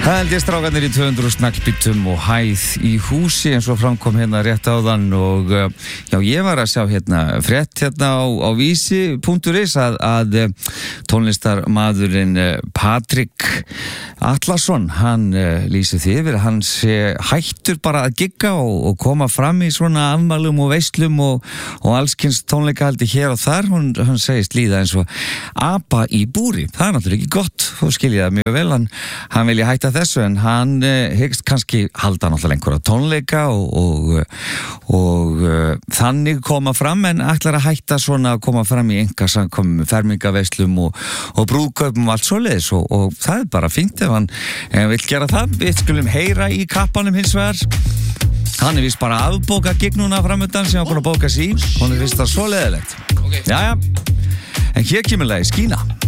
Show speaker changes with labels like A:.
A: held ég strákarnir í 200 snaglbítum og hæð í húsi eins og framkom hérna rétt áðan og já, ég var að sjá hérna frétt hérna á vísi.is að tónlistarmaðurinn Patrik Atlason, hann lýsir því yfir, hann sé hættur bara að gigga og koma fram í svona afmælum og veislum og allskyns tónleikahaldi hér og þar, hann segist líða eins og apa í búri, það er náttúrulega ekki gott, þú skiljið það mjög vel, hann vilja hætta þessu en hann hyggst kannski halda náttúrulega einhverja tónleika og þannig koma fram en ætlar að hætta svona að koma fram í einkasamkomum, fermingaveislum og brúðkaupum og allt svoleiðis og það er bara fínt ef hann vill gera það. Við skulum heyra í kappanum hins vegar. Hann víst bara afbóka gig núna framöndan sem hann búin að bóka sig í. Hún fyrst það svo leiðilegt. Jæja, en hér kemur lagið Skína.